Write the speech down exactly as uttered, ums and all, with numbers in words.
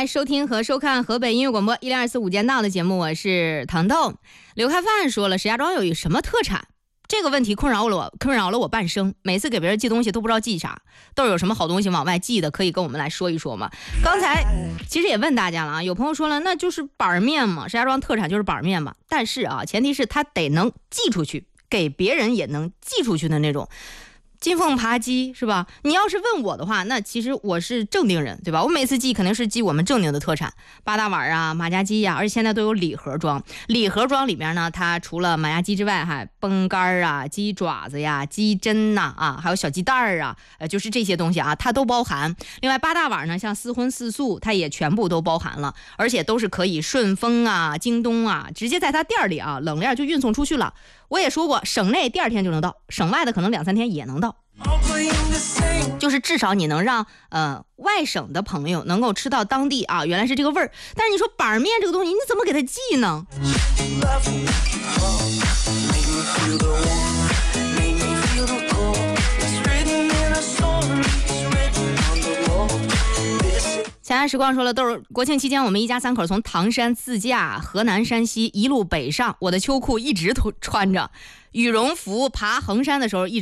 来收听和收看河北音乐广播一零二四午间到的节目，我是糖豆。刘开范说了，石家庄有一什么特产？这个问题困扰了我，困扰了我半生。每次给别人寄东西都不知道寄啥，豆有什么好东西往外寄的，可以跟我们来说一说吗？刚才其实也问大家了啊，有朋友说了，那就是板面嘛，石家庄特产就是板面嘛。但是啊，前提是他得能寄出去，给别人也能寄出去的那种。金凤扒鸡是吧？你要是问我的话，那其实我是正定人，对吧？我每次寄肯定是寄我们正定的特产，八大碗啊、马家鸡呀、啊，而且现在都有礼盒装。礼盒装里面呢，它除了马家鸡之外，还崩干啊、鸡爪子呀、鸡胗呐啊，还有小鸡蛋儿啊，呃，就是这些东西啊，它都包含。另外八大碗呢，像四荤四素，它也全部都包含了，而且都是可以顺丰啊、京东啊，直接在它店里啊冷链就运送出去了。我也说过，省内第二天就能到，省外的可能两三天也能到。就是至少你能让呃外省的朋友能够吃到当地啊原来是这个味儿。但是你说板面这个东西，你怎么给它寄呢？前岸时光说了，都是国庆期间我们一家三口从唐山自驾河南山西一路北上，我的秋裤一直都穿着，羽绒服爬衡山的时候一直